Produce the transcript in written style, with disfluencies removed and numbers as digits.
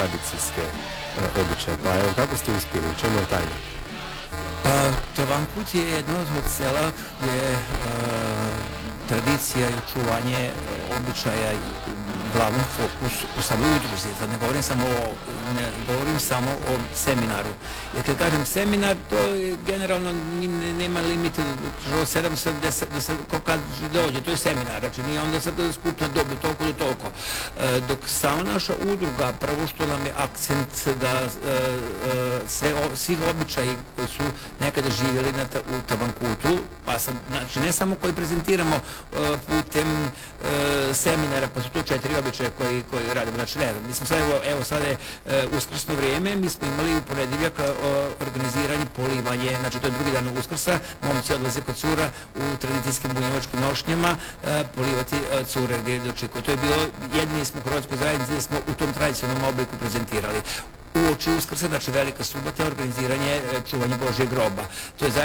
tradicijske običaje. Pa evo, kako ste uspjeli? U čemu je tajna? Trvankut je jedno od sela gdje tradicija i očuvanje običaja i glavnom fokus u samoj udruzi. Sad ne govorim samo o seminaru. Jer kad kažem seminar, to je generalno nema limita od 7 da se kad dođe, to je seminar. Znači nije onda sad skupno dobi toliko do toliko. Dok sama naša udruga, prvo što nam je akcent da svi običaji koji su nekada živjeli u Trvankutu, pa sam, znači ne samo koji prezentiramo putem seminara, pa su to 4 običaje koji radimo. Znači ne, mi smo sad, evo sad je uskrsno vrijeme, mi smo imali u ponedjeljak organiziranje polivanje, znači to je drugi dan Uskrsa, momci odlaze kod cura u tradicijskim bunjevačkim nošnjama polivati cure gdje dočekuju. To je bilo, jedini smo u Hrvatskoj zajednici gdje smo u tom tradicionalnom obliku prezentirali. Uoči Uskrsa, znači velika subota, organiziranje čuvanja Božjeg groba. To je